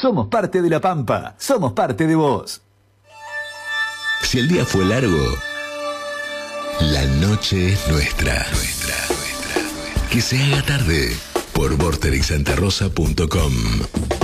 Somos parte de La Pampa. Somos parte de vos. Si el día fue largo, la noche es nuestra. Que se haga tarde por vorterixsantarosa.com.